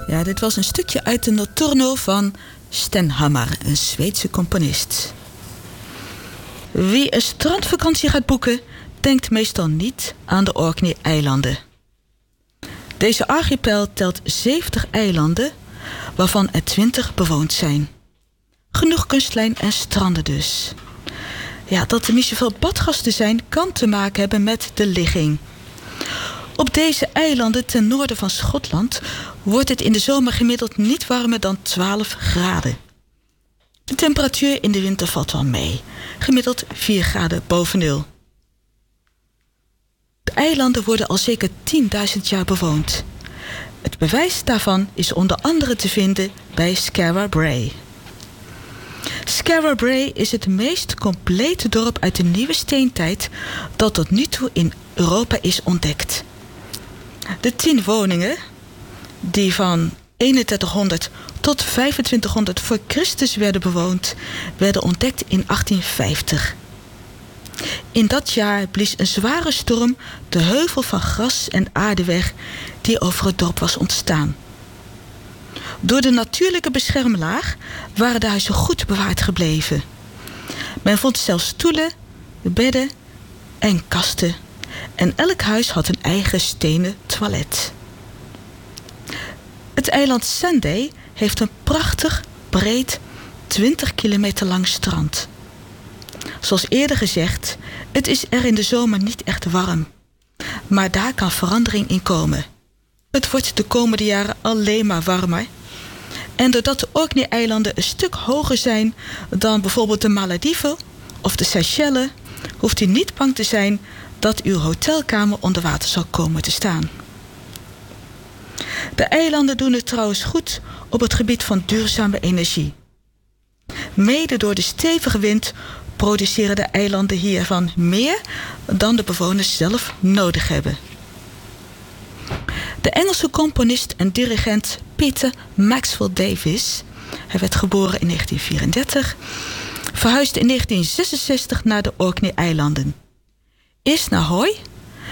Ja, dit was een stukje uit de Notturno van Stenhammar, een Zweedse componist. Wie een strandvakantie gaat boeken, denkt meestal niet aan de Orkney-eilanden. Deze archipel telt 70 eilanden, waarvan er 20 bewoond zijn. Genoeg kustlijn en stranden dus. Ja, dat er niet zoveel badgasten zijn, kan te maken hebben met de ligging. Op deze eilanden ten noorden van Schotland wordt het in de zomer gemiddeld niet warmer dan 12 graden. De temperatuur in de winter valt wel mee, gemiddeld 4 graden boven nul. De eilanden worden al zeker 10.000 jaar bewoond. Het bewijs daarvan is onder andere te vinden bij Skara Brae. Skara Brae is het meest complete dorp uit de nieuwe steentijd dat tot nu toe in Europa is ontdekt. De 10 woningen, die van 3100 tot 2500 voor Christus werden bewoond, werden ontdekt in 1850. In dat jaar blies een zware storm de heuvel van gras en aarde weg die over het dorp was ontstaan. Door de natuurlijke beschermlaag waren de huizen goed bewaard gebleven. Men vond zelfs stoelen, bedden en kasten. En elk huis had een eigen stenen toilet. Het eiland Sanday heeft een prachtig, breed, 20 kilometer lang strand. Zoals eerder gezegd, het is er in de zomer niet echt warm. Maar daar kan verandering in komen. Het wordt de komende jaren alleen maar warmer. En doordat de Orkney-eilanden een stuk hoger zijn dan bijvoorbeeld de Malediven of de Seychelles, hoeft u niet bang te zijn dat uw hotelkamer onder water zal komen te staan. De eilanden doen het trouwens goed op het gebied van duurzame energie. Mede door de stevige wind produceren de eilanden hiervan meer dan de bewoners zelf nodig hebben. De Engelse componist en dirigent Peter Maxwell Davies, hij werd geboren in 1934, verhuisde in 1966 naar de Orkney-eilanden. Eerst naar Hoy